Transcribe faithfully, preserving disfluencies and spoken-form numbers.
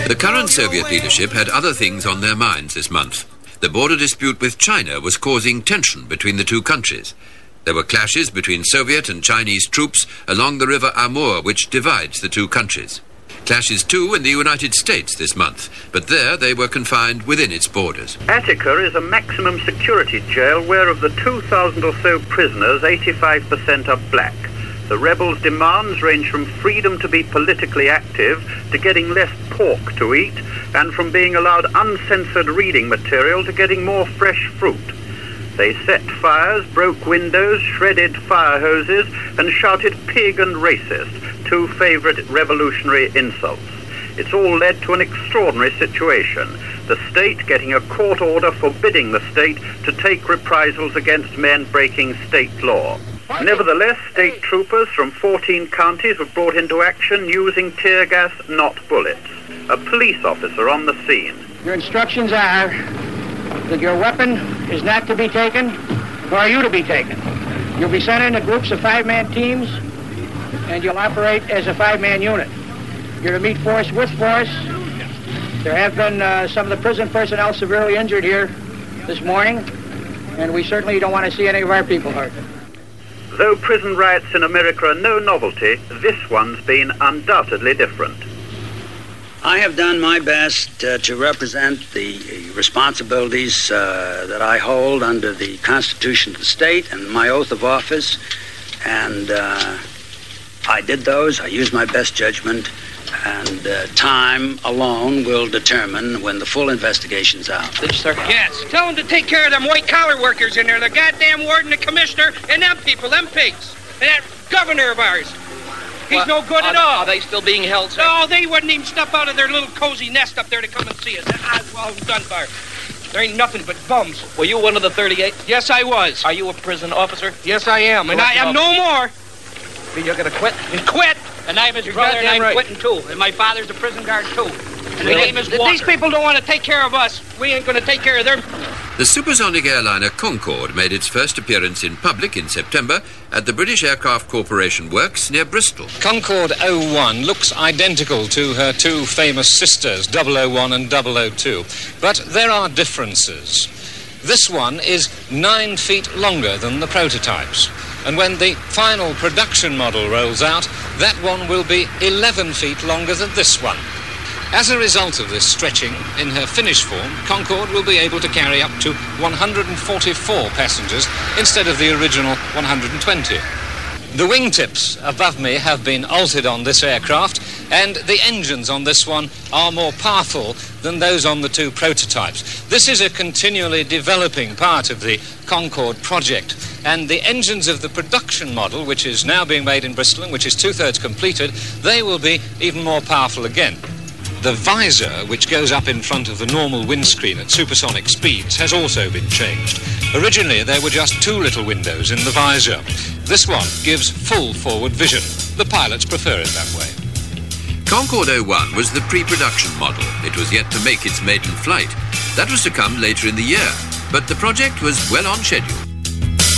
The current Soviet leadership had other things on their minds this month. The border dispute with China was causing tension between the two countries. There were clashes between Soviet and Chinese troops along the river Amur, which divides the two countries. Clashes too in the United States this month, but there they were confined within its borders. Attica is a maximum security jail where of the two thousand or so prisoners, eighty-five percent are black. The rebels' demands range from freedom to be politically active to getting less pork to eat, and from being allowed uncensored reading material to getting more fresh fruit. They set fires, broke windows, shredded fire hoses, and shouted pig and racist, two favourite revolutionary insults. It's all led to an extraordinary situation, the state getting a court order forbidding the state to take reprisals against men breaking state law. Nevertheless, state troopers from fourteen counties were brought into action using tear gas, not bullets. A police officer on the scene. Your instructions are that your weapon is not to be taken, nor are you to be taken. You'll be sent into groups of five-man teams, and you'll operate as a five-man unit. You're to meet force with force. There have been uh, some of the prison personnel severely injured here this morning, and we certainly don't want to see any of our people hurt. Though prison riots in America are no novelty, this one's been undoubtedly different. I have done my best uh, to represent the responsibilities uh, that I hold under the Constitution of the state and my oath of office, and uh, I did those. I used my best judgment, and uh, time alone will determine when the full investigation's out. Yes, sir. Yes. Tell them to take care of them white-collar workers in there, the goddamn warden, the commissioner, and them people, them pigs. And that governor of ours. He's well, no good are, at all. Are they still being held, sir? No, they wouldn't even step out of their little cozy nest up there to come and see us. That Oswald and Dunbar. There ain't nothing but bums. Were you one of the thirty-eight? Yes, I was. Are you a prison officer? Yes, I am. And I am no more. You're going to quit? And quit. And I'm his You're brother, and I'm right. quitting, too. And my father's a prison guard, too. And Really? the name is Walker. These people don't want to take care of us. We ain't going to take care of them. The supersonic airliner Concorde made its first appearance in public in September at the British Aircraft Corporation Works near Bristol. Concorde oh one looks identical to her two famous sisters, double oh one and double oh two, but there are differences. This one is nine feet longer than the prototypes, and when the final production model rolls out, that one will be eleven feet longer than this one. As a result of this stretching, in her finished form, Concorde will be able to carry up to one hundred forty-four passengers instead of the original one hundred twenty. The wingtips above me have been altered on this aircraft, and the engines on this one are more powerful than those on the two prototypes. This is a continually developing part of the Concorde project, and the engines of the production model, which is now being made in Bristol and which is two-thirds completed, they will be even more powerful again. The visor, which goes up in front of the normal windscreen at supersonic speeds, has also been changed. Originally, there were just two little windows in the visor. This one gives full forward vision. The pilots prefer it that way. Concorde oh one was the pre-production model. It was yet to make its maiden flight. That was to come later in the year, but the project was well on schedule.